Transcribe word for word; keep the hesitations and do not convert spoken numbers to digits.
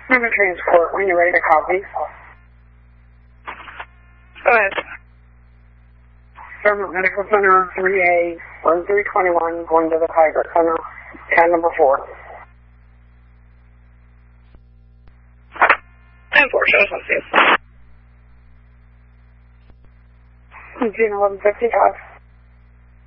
Number transport, when you're ready to copy. Go ahead. Government Medical Center three A, one three two one, going to the Tiger Center, tab number four. ten four, show us on scene. June eleven fifty-five.